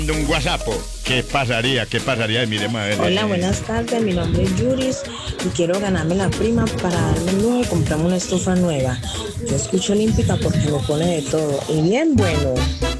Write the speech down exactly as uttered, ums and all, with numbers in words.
Un WhatsApp. ¿Qué pasaría? ¿Qué pasaría? Miremos a ver. Hola, buenas tardes. Mi nombre es Yuris y quiero ganarme la prima para darme el lujo y comprarme una estufa nueva. Yo escucho Olímpica porque me pone de todo y bien bueno.